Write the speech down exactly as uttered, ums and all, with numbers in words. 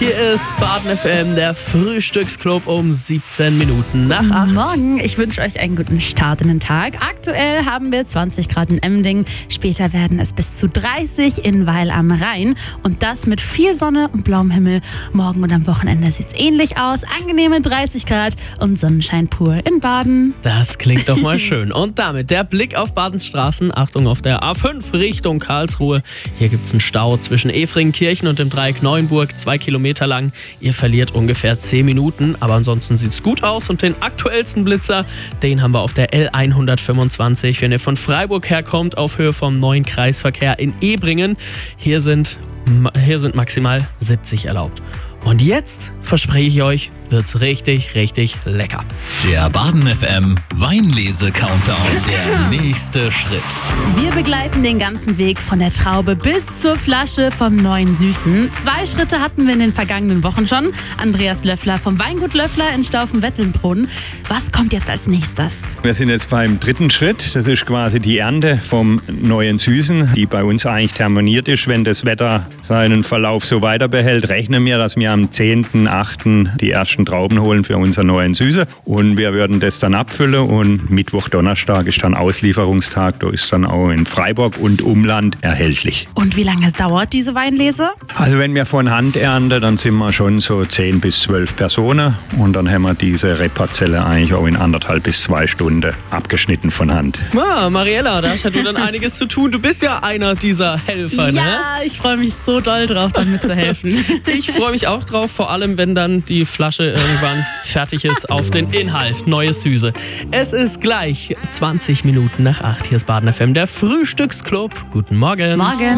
Hier ist Baden F M, der Frühstücksclub um siebzehn Minuten nach acht. Guten Morgen, ich wünsche euch einen guten Start in den Tag. Aktuell haben wir zwanzig Grad in Emding, später werden es bis zu dreißig in Weil am Rhein. Und das mit viel Sonne und blauem Himmel. Morgen und am Wochenende sieht es ähnlich aus. Angenehme dreißig Grad und Sonnenschein pur in Baden. Das klingt doch mal schön. Und damit der Blick auf Badens Straßen. Achtung auf der A fünf Richtung Karlsruhe. Hier gibt es einen Stau zwischen Efringkirchen und dem Dreieck Neuenburg, zwei Kilometer lang. Ihr verliert ungefähr zehn Minuten, aber ansonsten sieht es gut aus. Und den aktuellsten Blitzer, den haben wir auf der L hundertfünfundzwanzig. Wenn ihr von Freiburg herkommt, auf Höhe vom neuen Kreisverkehr in Ebringen. Hier sind, hier sind maximal siebzig erlaubt. Und jetzt, verspreche ich euch, wird's richtig, richtig lecker. Der Baden F M Weinlese-Countdown, der nächste Schritt. Wir begleiten den ganzen Weg von der Traube bis zur Flasche vom neuen Süßen. Zwei Schritte hatten wir in den vergangenen Wochen schon. Andreas Löffler vom Weingut Löffler in Staufen-Wettlinbrunn. Was kommt jetzt als nächstes? Wir sind jetzt beim dritten Schritt. Das ist quasi die Ernte vom neuen Süßen, die bei uns eigentlich terminiert ist. Wenn das Wetter seinen Verlauf so weiter behält, rechnen wir, dass wir am zehnten achten die ersten Trauben holen für unseren neuen Süße. Und wir würden das dann abfüllen und Mittwoch, Donnerstag ist dann Auslieferungstag. Da ist dann auch in Freiburg und Umland erhältlich. Und wie lange es dauert, diese Weinlese? Also wenn wir von Hand ernten, dann sind wir schon so zehn bis zwölf Personen. Und dann haben wir diese Rebparzelle eigentlich auch in anderthalb bis zwei Stunden abgeschnitten von Hand. Ah, Mariella, da hast ja du dann einiges zu tun. Du bist ja einer dieser Helfer, ne? Ja, ich freue mich so doll drauf, damit zu helfen. Ich freue mich auch drauf, vor allem wenn dann die Flasche irgendwann fertig ist auf den Inhalt. Neue Süße. Es ist gleich zwanzig Minuten nach acht. Hier ist Baden F M, der Frühstücksclub. Guten Morgen. Morgen.